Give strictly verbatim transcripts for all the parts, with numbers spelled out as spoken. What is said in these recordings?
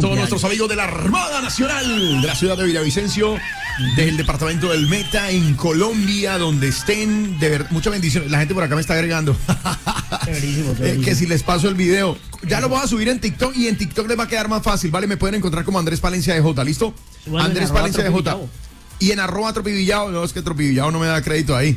todos nuestros amigos de la Armada Nacional de la ciudad de Villavicencio, del departamento del Meta en Colombia, donde estén, de ver, mucha bendición. La gente por acá me está agregando Chéverísimo, eh, chéverísimo. que si les paso el video, ya lo voy a subir en TikTok y en TikTok les va a quedar más fácil, ¿vale? Me pueden encontrar como Andrés Palencia de J, ¿listo? Bueno, Andrés en arroba Palencia de J. Tropivillao. Y en arroba Tropivillao, no, es que Tropivillao no me da crédito ahí.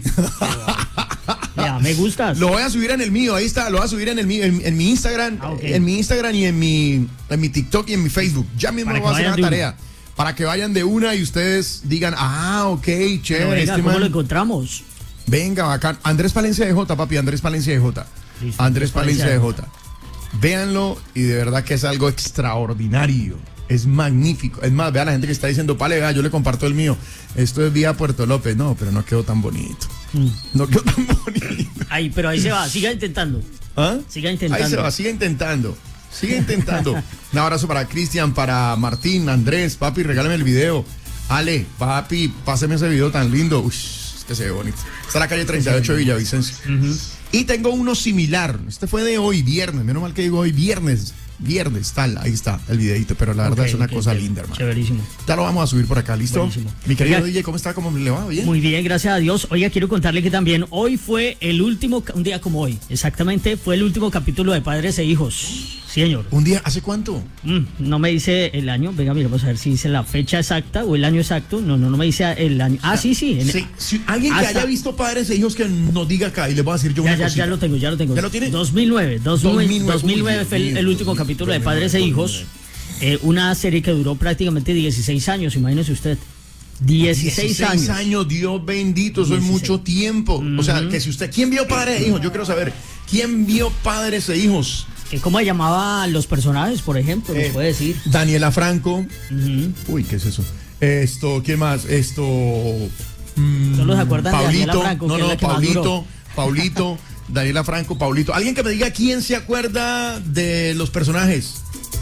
Ya, me gustas. Lo voy a subir en el mío, ahí está, lo voy a subir en el mío, en, en mi Instagram, Ah, ok. en mi Instagram y en mi, en mi TikTok y en mi Facebook. Ya mismo Para voy a que hacer la vayan de tarea. Para que vayan de una y ustedes digan, ah, ok, Pero chévere, venga, este ¿cómo man. lo encontramos? Venga, bacán. Andrés Palencia de J, papi, Andrés Palencia de J. Listo, Andrés Palencia de de J. Véanlo y de verdad que es algo extraordinario. Es magnífico. Es más, vea la gente que está diciendo, pale, vea, yo le comparto el mío. Esto es vía Puerto López. No, pero no quedó tan bonito. Mm. No quedó tan bonito. Ahí, pero ahí se va, siga intentando. ¿Ah? Siga intentando. Ahí se va, sigue intentando. Sigue intentando. Un abrazo para Cristian, para Martín, Andrés, papi, regálame el video. Ale, papi, páseme ese video tan lindo. Uy, es que se ve bonito. Está en la calle treinta y ocho de Villavicencio. Ujú. Y tengo uno similar. Este fue de hoy, viernes. Menos mal que digo hoy, viernes. Viernes, tal, ahí está el videito. Pero la verdad Ok, es una ok, cosa ok. linda, hermano. Chéverísimo. Ya lo vamos a subir por acá, ¿listo? Buenísimo. Mi querido Oiga, D J, ¿cómo está? ¿Cómo le va? ¿Bien? Muy bien, gracias a Dios. Oiga, quiero contarle que también hoy fue el último, un día como hoy, exactamente, fue el último capítulo de Padres e Hijos. Sí, señor. ¿Un día? ¿Hace cuánto? Mm, no me dice el año. Venga, mira, vamos a ver si dice la fecha exacta o el año exacto. No, no, no me dice el año. Ah, sí, sí. en- Sí, si alguien que hasta- haya visto Padres e Hijos que nos diga acá y les voy a decir yo Ya, una ya, cosita. ya lo tengo, ya lo tengo. ¿Ya lo tiene? dos mil nueve, dos mil nueve, dos mil nueve, dos mil nueve fue uy, el, Dios el mío, último capítulo de Padres e dos mil Hijos. Eh, una serie que duró prácticamente dieciséis años, imagínese usted. dieciséis años. Dios bendito, eso es dieciséis. mucho tiempo. O sea, que si usted, ¿quién vio Padres e Hijos? Yo quiero saber, ¿quién vio Padres e Hijos? Eh, ¿Cómo se llamaban los personajes, por ejemplo? ¿Nos Eh, puede decir? Daniela Franco. Ujú. Uy, ¿qué es eso? Esto, ¿quién más? Esto. mm, ¿Solo se acuerdan de Paulito, Daniela Franco, no, que es no, la que más Paulito, duró? Paulito, Daniela Franco, Paulito. Alguien que me diga quién se acuerda de los personajes.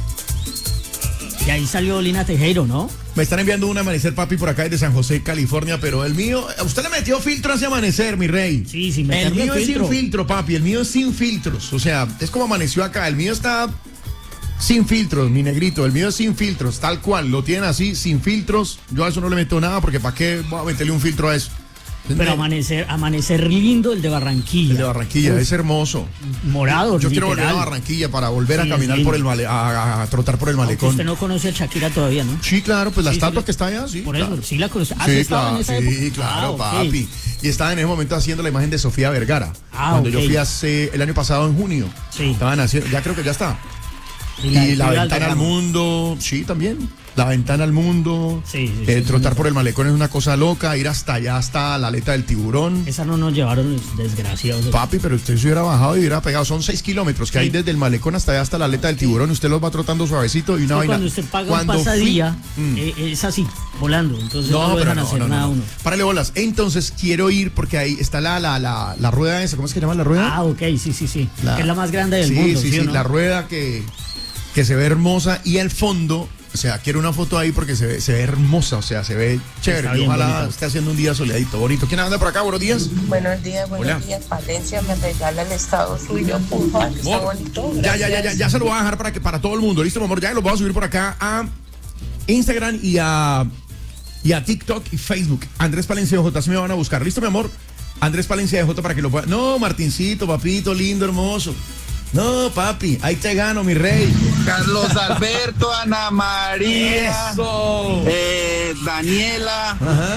Y ahí salió Lina Tejero, ¿no? Me están enviando un amanecer, papi, por acá desde San José, California, pero el mío, usted le metió filtro a ese amanecer, mi rey. Sí, sin El meterle mío es filtro. sin filtro, papi, el mío es sin filtros. O sea, es como amaneció acá, el mío está sin filtros, mi negrito, el mío es sin filtros, tal cual, lo tienen así, sin filtros. Yo a eso no le meto nada, porque ¿para qué voy a meterle un filtro a eso? Pero amanecer, amanecer lindo el de Barranquilla. El de Barranquilla, es hermoso. Morado, Yo quiero volver a literal. Barranquilla para volver Sí, a caminar sí. por el male, a, a trotar por el Aunque malecón. usted no conoce a Shakira todavía, ¿no? Sí, claro, pues la Sí, sí, estatua le- que está allá, sí. Por claro. eso, sí la conoce. Ah, ¿sí Sí, estaba claro, en esa sí, época? claro, Ah, ok. papi. Y estaba en ese momento haciendo la imagen de Sofía Vergara. Ah, cuando ok. yo fui hace el año pasado en junio. Sí. Estaban haciendo, ya creo que ya está. Y Y la la, de Fibra ventana al Altagrama. mundo, sí, también. La ventana al mundo. Sí, sí, eh, sí, trotar sí. por el malecón es una cosa loca. Ir hasta allá, hasta la aleta del tiburón. Esa no nos llevaron los desgraciados. Papi, pero usted se hubiera bajado y hubiera pegado. Son seis kilómetros que Sí. hay desde el malecón hasta allá, hasta la aleta del tiburón. Usted los va trotando suavecito y una Es que vaina. cuando usted paga Cuando un fui- pasadía, Mm. eh, es así, volando. Entonces no, No, lo pero dejan no, hacer no, no, nada a no. uno. Párale bolas. Entonces quiero ir porque ahí está la, la, la, la rueda esa. ¿Cómo es que se llama la rueda? Ah, ok, sí, sí, sí. La- Que es la más grande del sí, mundo. Sí, ¿sí sí, o no? la rueda que, que se ve hermosa y al fondo, o sea, quiero una foto ahí porque se ve, se ve hermosa, o sea, se ve chévere. Está Y bien ojalá bonita. esté haciendo un día soleadito, bonito. ¿Quién anda por acá? Buenos días. Buenos días, buenos Hola. días. Valencia me regala el estado suyo, por favor, que está Amor, bonito. ya, ya, ya, ya, Gracias. ya se lo voy a dejar para que para todo el mundo. Listo, mi amor, ya lo voy a subir por acá a Instagram y a y a TikTok y Facebook. Andrés Palencia de J, así me van a buscar. Listo, mi amor. Andrés Palencia de J para que lo pueda. No, Martincito, papito, lindo, hermoso. No, papi, ahí te gano, mi rey. Carlos Alberto, Ana María, Eso. eh, Daniela. Ajá.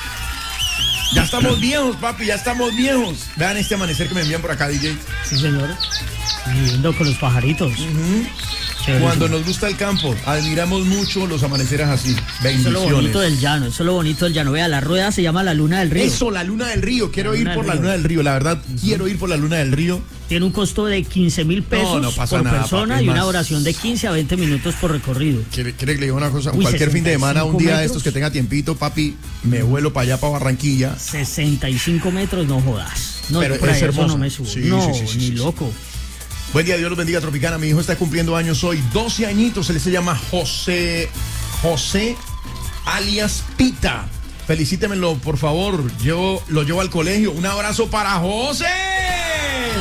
Ya estamos viejos, papi, ya estamos viejos. Vean este amanecer que me envían por acá, D J. Sí, señor. Viviendo con los pajaritos. Chéverísimo. Cuando nos gusta el campo, admiramos mucho los amaneceres así. Eso es lo Bendiciones. bonito del llano, eso es lo bonito del llano. Vea, la rueda se llama la Luna del Río. Eso, la luna del río. Quiero La ir luna por del la río. luna del río. La verdad, quiero ir por la luna del río. Tiene un costo de quince mil pesos no pasa por nada, persona papi, y una más. oración de quince a veinte minutos por recorrido. ¿Quiere, quiere que le diga una cosa? Uy, Cualquier fin de semana, un día de metros. estos que tenga tiempito, papi, me vuelo para allá, para Barranquilla. sesenta y cinco metros, no jodas. No, Pero yo por es ahí eso hermoso. no me subo. Sí, no, sí, sí, sí, ni sí, sí. loco. Buen día, Dios los bendiga, Tropicana. Mi hijo está cumpliendo años hoy, doce añitos. Él se llama José, José alias Pita. Felicítemelo, por favor. Yo lo llevo al colegio. Un abrazo para José. ¡Oh!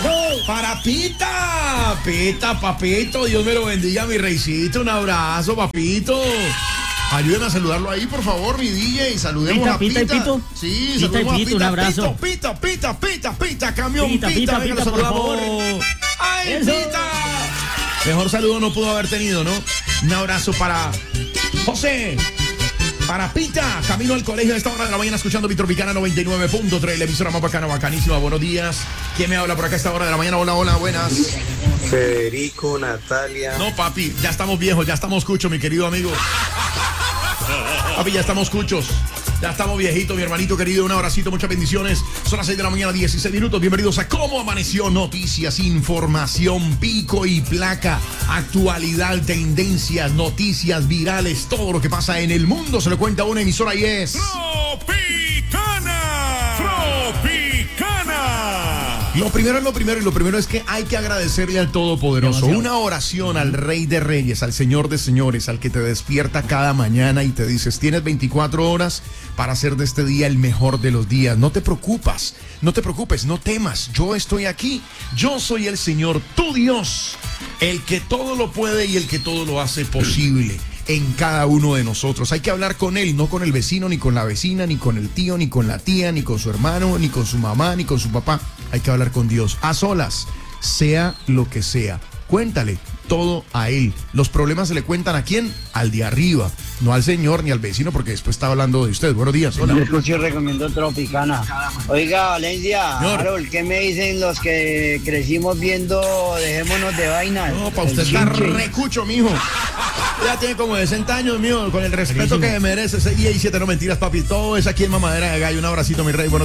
Para Pita. Pita, papito, Dios me lo bendiga, mi reycito. Un abrazo, papito. Ayúdenme a saludarlo ahí, por favor, mi D J. Saludemos Pita, a Pita Pita. y Pito. Sí, Pita y saludemos a Pito, Pita. un abrazo. Pita, Pita, Pita, Pita, Pita, camión, Pita. Pita, Pita, Venga, lo Pita, por saludamos. favor. ¡Ay, Eso. Pita! Mejor saludo no pudo haber tenido, ¿no? Un abrazo para José. Para Pita, camino al colegio a esta hora de la mañana escuchando Vitropicana noventa y nueve punto tres, la emisora más bacana, bacanísima. Buenos días. ¿Quién me habla por acá a esta hora de la mañana? Hola, hola, buenas. Federico, Natalia. No, papi, ya estamos viejos, ya estamos cuchos, mi querido amigo. Papi, ya estamos cuchos. Ya estamos viejitos, mi hermanito querido. Un abracito, muchas bendiciones. Son las seis de la mañana, dieciséis minutos. Bienvenidos a Cómo Amaneció. Noticias, información, pico y placa, actualidad, tendencias, noticias virales, todo lo que pasa en el mundo se lo cuenta una emisora y es Tropicana. Tropicana. Lo primero es lo primero y lo primero es que hay que agradecerle al Todopoderoso. Demasiado. Una oración al Rey de Reyes, al Señor de Señores, al que te despierta cada mañana y te dices, tienes veinticuatro horas para hacer de este día el mejor de los días. No te preocupas, no te preocupes, no temas. Yo estoy aquí, yo soy el Señor, tu Dios, el que todo lo puede y el que todo lo hace posible en cada uno de nosotros. Hay que hablar con él, no con el vecino, ni con la vecina, ni con el tío, ni con la tía, ni con su hermano, ni con su mamá, ni con su papá. Hay que hablar con Dios a solas, sea lo que sea. Cuéntale todo a él. Los problemas se le cuentan ¿a quién? Al de arriba, no al señor ni al vecino, porque después está hablando de usted. Buenos días, hola. Yo escucho y recomiendo Tropicana. Oiga, Valencia, Señor. Harold, ¿qué me dicen los que crecimos viendo Dejémonos de Vainas? No, para usted El está chinche. recucho, mijo. Ya tiene como sesenta años, mijo, con el respeto que merece. seis y siete, no mentiras, papi. Todo es aquí en Mamadera de Gallo. Un abracito, mi rey. Bueno,